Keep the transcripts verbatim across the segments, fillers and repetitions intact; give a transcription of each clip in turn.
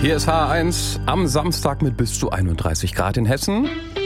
Hier ist H eins am Samstag mit bis zu einunddreißig Grad in Hessen.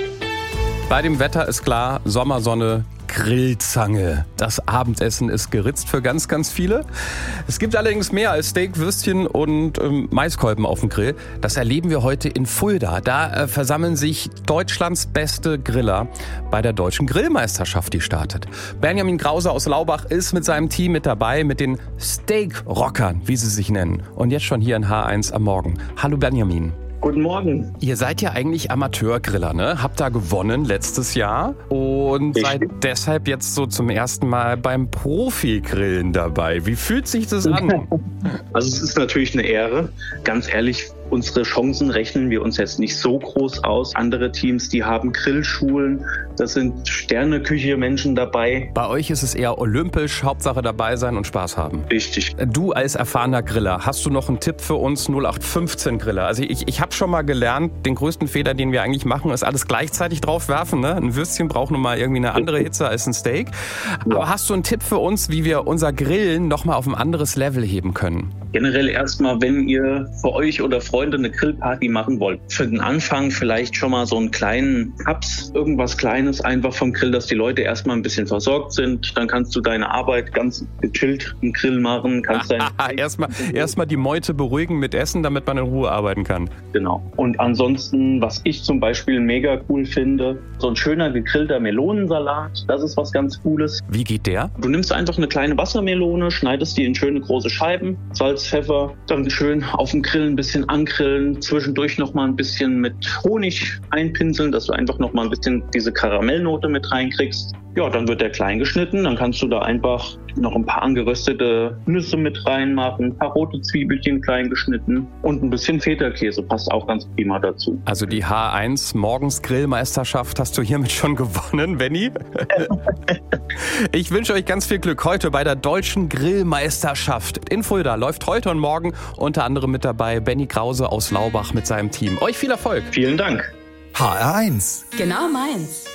Bei dem Wetter ist klar, Sommersonne, Grillzange. Das Abendessen ist geritzt für ganz, ganz viele. Es gibt allerdings mehr als Steak, Würstchen und ähm, Maiskolben auf dem Grill. Das erleben wir heute in Fulda. Da äh, versammeln sich Deutschlands beste Griller bei der Deutschen Grillmeisterschaft, die startet. Benjamin Krause aus Laubach ist mit seinem Team mit dabei, mit den Steak-Rockern, wie sie sich nennen. Und jetzt schon hier in H eins am Morgen. Hallo Benjamin. Guten Morgen. Ihr seid ja eigentlich Amateurgriller, ne? Habt da gewonnen letztes Jahr und Richtig. seid deshalb jetzt so zum ersten Mal beim Profi-Grillen dabei. Wie fühlt sich das an? Also es ist natürlich eine Ehre. Ganz ehrlich, unsere Chancen rechnen wir uns jetzt nicht so groß aus. Andere Teams, die haben Grillschulen, da sind Sterneküche-Menschen dabei. Bei euch ist es eher olympisch, Hauptsache dabei sein und Spaß haben. Richtig. Du als erfahrener Griller, hast du noch einen Tipp für uns null acht fünfzehn Griller? Also ich, ich habe schon mal gelernt, den größten Fehler, den wir eigentlich machen, ist alles gleichzeitig drauf werfen. Ne? Ein Würstchen braucht nun mal irgendwie eine andere Hitze als ein Steak. Aber Ja. hast du einen Tipp für uns, wie wir unser Grillen nochmal auf ein anderes Level heben können? Generell erstmal, wenn ihr für euch oder Freunde eine Grillparty machen wollt, für den Anfang vielleicht schon mal so einen kleinen Haps, irgendwas Kleines einfach vom Grill, dass die Leute erstmal ein bisschen versorgt sind. Dann kannst du deine Arbeit ganz gechillt im Grill machen. Kannst dein erstmal erstmal die Meute beruhigen mit Essen, damit man in Ruhe arbeiten kann. Genau. Und ansonsten, was ich zum Beispiel mega cool finde, so ein schöner gegrillter Melonensalat, das ist was ganz Cooles. Wie geht der? Du nimmst einfach eine kleine Wassermelone, schneidest die in schöne große Scheiben, Salz, Pfeffer, dann schön auf dem Grill ein bisschen angrillen, zwischendurch nochmal ein bisschen mit Honig einpinseln, dass du einfach nochmal ein bisschen diese Karamellnote mit reinkriegst. Ja, dann wird der klein geschnitten, dann kannst du da einfach noch ein paar angeröstete Nüsse mit reinmachen, ein paar rote Zwiebelchen klein geschnitten und ein bisschen Feta-Käse, passt auch ganz prima dazu. Also die H eins Morgens Grillmeisterschaft hast du hiermit schon gewonnen, Benni. Ich wünsche euch ganz viel Glück heute bei der Deutschen Grillmeisterschaft. In Fulda läuft heute und morgen unter anderem mit dabei Benny Krause aus Laubach mit seinem Team. Euch viel Erfolg. Vielen Dank. H R eins. Genau meins.